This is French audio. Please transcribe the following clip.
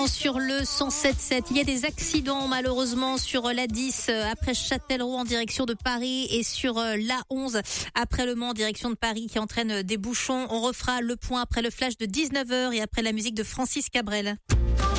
Sur le 107.7, il y a des accidents malheureusement sur la 10 après Châtellerault en direction de Paris et sur la 11 après Le Mans en direction de Paris qui entraîne des bouchons. On refera le point après le flash de 19h et après la musique de Francis Cabrel.